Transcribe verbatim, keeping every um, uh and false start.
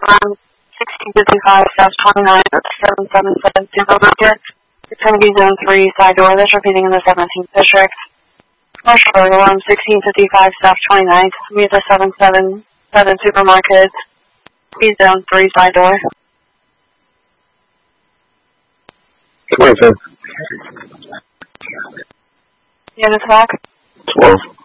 um, sixteen fifty-five South twenty-nine at the seven seven seven Supermarket. It's going to be zone three, side door. That's repeating in the seventeenth district. Commercial burglar alarm sixteen fifty-five South twenty-ninth. We at the seven seven seven Supermarket. Be zone three, side door. twenty-five. You have a talk? twelve.